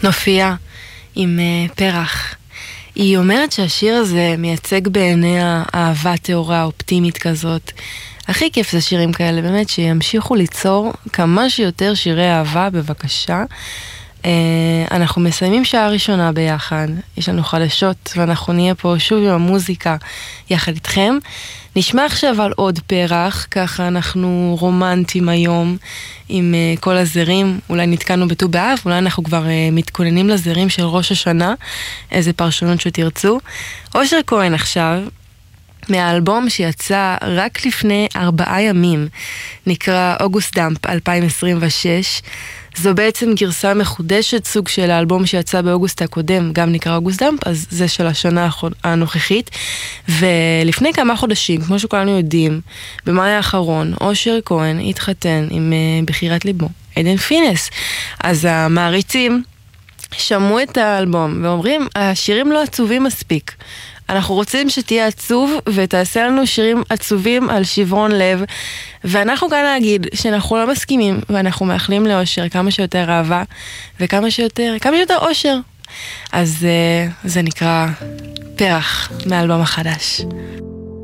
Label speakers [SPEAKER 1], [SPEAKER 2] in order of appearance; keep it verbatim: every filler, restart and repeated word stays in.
[SPEAKER 1] נופיע עם uh, פרח. היא אומרת שהשיר הזה מייצג בעיניה אהבה תאורה אופטימית כזאת. הכי כיף זה שירים כאלה, באמת שימשיכו ליצור כמה שיותר שירי אהבה, בבקשה. Uh, אנחנו מסיימים שעה ראשונה ביחד, יש לנו חדשות ואנחנו נהיה פה שוב עם המוזיקה יחד איתכם. נשמע עכשיו על עוד פרח, ככה אנחנו רומנטיים היום עם uh, כל הזרים, אולי נתקענו בט"ו באב, אולי אנחנו כבר uh, מתכוננים לזרים של ראש השנה, איזה פרשנות שתרצו. אושר כהן עכשיו, מהאלבום שיצא רק לפני ארבעה ימים, נקרא אוגוסט דאמפ אלפיים עשרים ושש. זו בעצם גרסה מחודשת, סוג של האלבום שיצא באוגוסט הקודם, גם נקרא אוגוסט דאמפ, אז זה של השנה הנוכחית. ולפני כמה חודשים, כמו שכולנו יודעים, במאי האחרון, אושר כהן התחתן עם uh, בחירת ליבו, עדן פינס. אז המעריצים שמעו את האלבום ואומרים, השירים לא עצובים מספיק. אנחנו רוצים שתהיה עצוב ותעשה לנו שירים עצובים על שברון לב, ואנחנו כאן להגיד שאנחנו לא מסכימים, ואנחנו מאחלים לאושר כמה שיותר אהבה וכמה שיותר, כמה שיותר אושר. אז uh, זה נקרא פרח מהאלבום החדש.